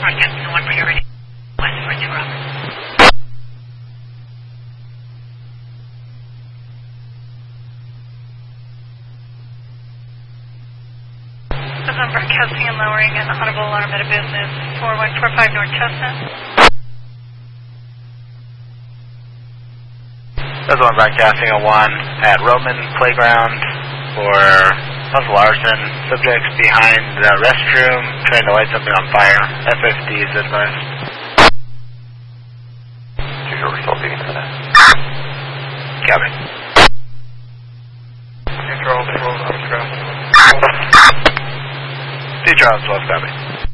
broadcasting the 1 priority. West for 2 Robert. I'm broadcasting and lowering an audible alarm at a business, 4145 North Chestnut. That's one broadcasting a 1 at Roman Playground for possible arson. Subjects behind the restroom trying to light something on fire. FFD is advised. Sure, we're still beating for that. Copy. Control, Charles, well, copy.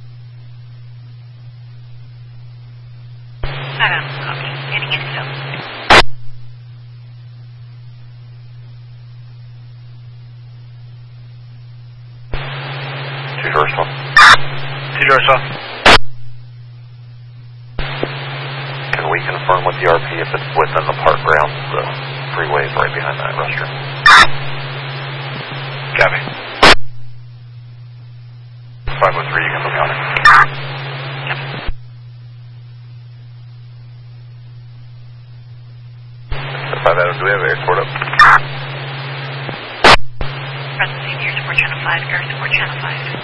Copy. Getting in still. Two doors still. Can we confirm with the RP if it's within the park grounds? The freeway is right behind that restroom. Copy. 503, you can look on it. Yep. 5 Adam, do we have airport up? Present scene here, support channel 5, air support channel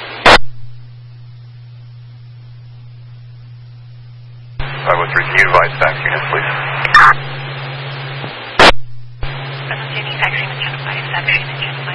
5. 503, can you advise fax units, please? Present scene, fax unit channel 5, fax unit channel 5.